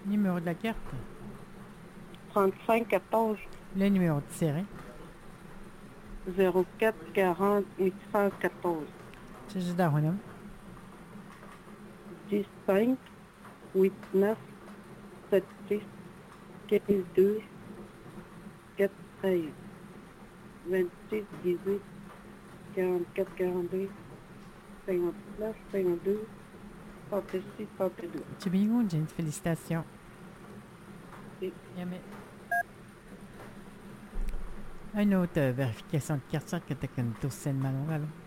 Numéro de la carte. 35 14 Le numéro de série. 04 40 814 Sajida Honam. 10 5 8 9 7 6 15 2 4 13 26 18 44 42 59 52 36 32. Tibingon, Jane, félicitations. Et Yamé. Une autre vérification de carte que tu as une douzaine de malongalo.